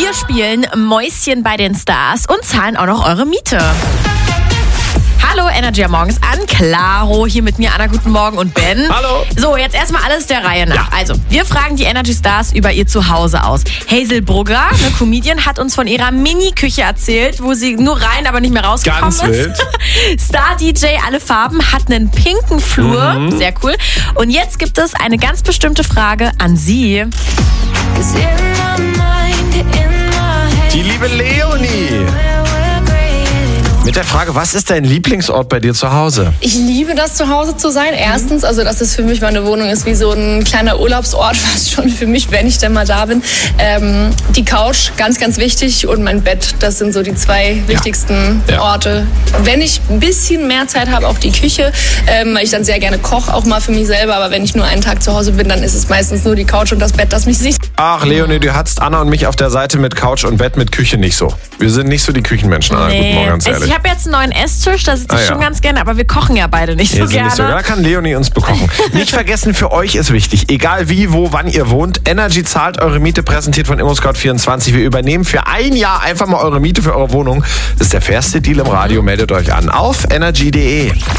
Wir spielen Mäuschen bei den Stars und zahlen auch noch eure Miete. Hallo, Energy am Morgens an. Claro, hier mit mir, Anna, guten Morgen und Ben. Hallo. So, jetzt erstmal alles der Reihe nach. Ja. Also, wir fragen die Energy Stars über ihr Zuhause aus. Hazel Brugger, eine Comedian, hat uns von ihrer Mini-Küche erzählt, wo sie nur rein, aber nicht mehr rausgekommen Ganz ist. wild. Star-DJ Alle Farben hat einen pinken Flur. Sehr cool. Und jetzt gibt es eine ganz bestimmte Frage an sie. Die liebe Leonie. Mit der Frage, was ist dein Lieblingsort bei dir zu Hause? Ich liebe das, zu Hause zu sein. Erstens, also dass es für mich, meine Wohnung ist wie so ein kleiner Urlaubsort, fast schon für mich, wenn ich denn mal da bin. Die Couch, ganz, ganz wichtig, und mein Bett, das sind so die zwei wichtigsten Orte. Wenn ich ein bisschen mehr Zeit habe, auch die Küche, weil ich dann sehr gerne koche, auch mal für mich selber. Aber wenn ich nur einen Tag zu Hause bin, dann ist es meistens nur die Couch und das Bett, das mich sieht. Ach, Leonie, du hattest Anna und mich auf der Seite mit Couch und Bett, mit Küche nicht so. Wir sind nicht so die Küchenmenschen, Anna. Guten Morgen, ganz ehrlich. Ich habe jetzt einen neuen Esstisch, da sitze ich schon ganz gerne, aber wir kochen ja beide nicht so gerne. Da kann Leonie uns bekochen. Nicht vergessen, für euch ist wichtig, egal wie, wo, wann ihr wohnt, Energy zahlt eure Miete, präsentiert von ImmoScout24. Wir übernehmen für ein Jahr einfach mal eure Miete für eure Wohnung. Das ist der fairste Deal im Radio. Meldet euch an auf energy.de.